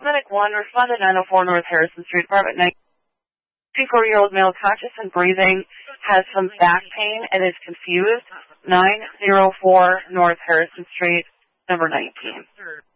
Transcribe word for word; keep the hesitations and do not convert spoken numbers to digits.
Medic one, respond to nine oh four North Harrison Street, apartment nine. fifty-four-year-old male conscious and breathing, has some back pain and is confused. nine oh four North Harrison Street, number nineteen.